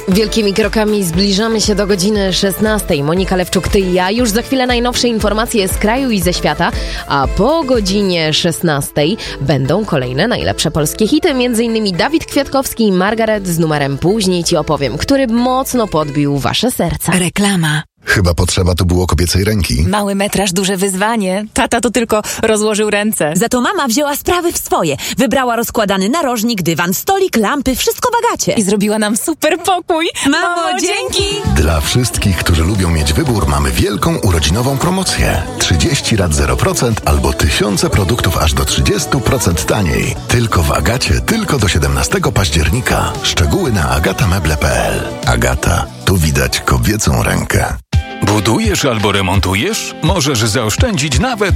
Wielkimi krokami zbliżamy się do godziny 16. Monika Lewczuk, ty i ja. Już za chwilę najnowsze informacje z kraju i ze świata, a po godzinie 16 będą kolejne najlepsze polskie hity, m.in. Dawid Kwiatkowski i Margaret z numerem Później ci opowiem, który mocno podbił wasze serca. Reklama. Chyba potrzeba tu było kobiecej ręki. Mały metraż, duże wyzwanie. Tata to tylko rozłożył ręce. Za to mama wzięła sprawy w swoje. Wybrała rozkładany narożnik, dywan, stolik, lampy, wszystko w Agacie. I zrobiła nam super pokój. Mamo, dzięki! Dla wszystkich, którzy lubią mieć wybór, mamy wielką urodzinową promocję. 30 rat 0% albo tysiące produktów aż do 30% taniej. Tylko w Agacie, tylko do 17 października. Szczegóły na agatameble.pl. Agata, tu widać kobiecą rękę. Budujesz albo remontujesz? Możesz zaoszczędzić nawet